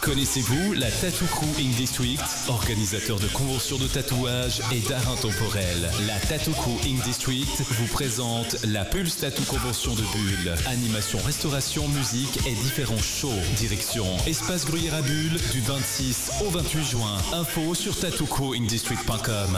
Connaissez-vous la Tattoo Crew Ink District, organisateur de conventions de tatouage et d'art intemporel. La Tattoo Crew Ink District vous présente la Pulse Tattoo Convention de Bulle. Animation, restauration, musique et différents shows. Direction Espace Gruyère à Bulle du 26 au 28 juin. Info sur tattoocrewinkdistrict.com.